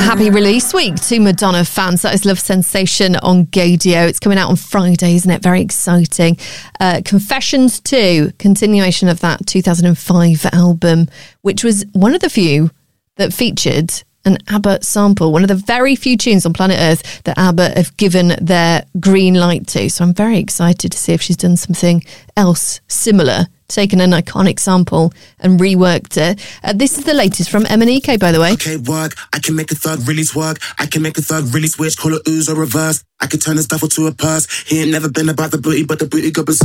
happy release week to Madonna fans. That is Love Sensation on Gaydio. It's coming out on Friday, isn't it? Very exciting. Confessions 2, continuation of that 2005 album, which was one of the few that featured an ABBA sample, one of the very few tunes on planet Earth that ABBA have given their green light to. So I'm very excited to see if she's done something else similar, taken an iconic sample and reworked it. This is the latest from MNEK, by the way. Okay, work. I can make a thug really twerk. I can make a thug really switch, call it ooze or reverse. I can turn this duffel to a purse. He ain't never been about the booty, but the booty got berserk.